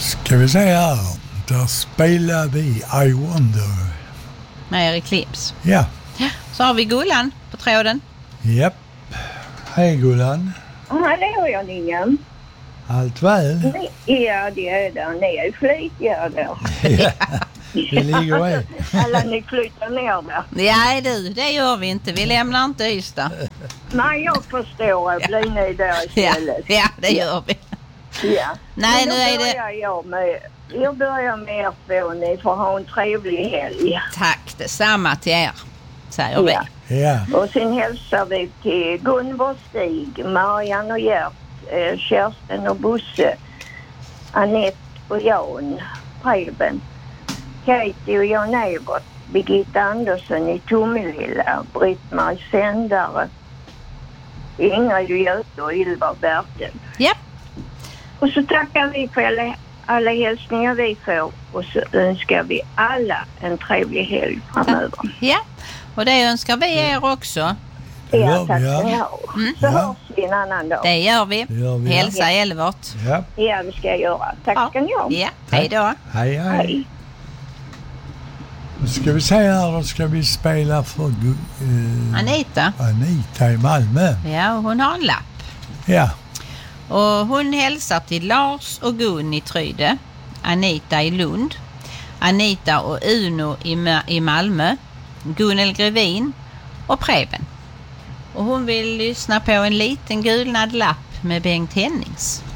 Ska vi säga här, där spelar vi I Wonder. Med Erik Klips. Ja. Så har vi Gullan på tråden. Japp. Hej Gullan. Hallå Janine. Allt väl? Ja, det är det. Ni är flitiga där. Ja, det ligger i. Alla ni flyttar ner där. Nej du, det gör vi inte. Vi lämnar inte Ystad. Nej, jag förstår. Blir ni där istället? Ja, det gör vi. Ja. Nej, men nu är det... Jag börjar med er två. Ni får ha en trevlig helg. Tack, detsamma till er, säger vi. Ja. Och sen hälsar vi till Gunvor, Stig, Marianne och Gert, Kerstin och Bosse, Annette och Jan, Preben, Katie och Jan Evert, Birgitta Andersson i Tomelilla, Britt-Marie Sändare, Ingrid Göte och Ylva Bertel. Ja. Och så tackar vi för alla hälsningar vi får och så önskar vi alla en trevlig helg framöver. Ja, och det önskar vi er också. Ja, tack ska ni ha. Så Ja. hörs vi en annan dag. Det gör vi. Ja. Hälsa Elvert. Ja. Ja, det ska jag göra. Tack ska ni ha. Ja, hej då. Hej, hej. Hej. Då ska vi säga här, då ska vi spela för Anita i Malmö. Ja, och hon har en lapp. Ja. Och hon hälsar till Lars och Gun i Tryde, Anita i Lund, Anita och Uno i Malmö, Gunnel Grevin och Preben. Och hon vill lyssna på en liten gulnad lapp med Bengt Hennings.